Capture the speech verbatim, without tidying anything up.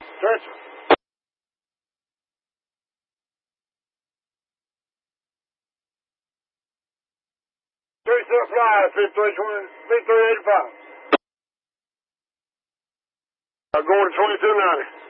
Churchill. Three six five, fifty-three twenty, fifty-three eighty-five. I'm going to twenty-two ninety.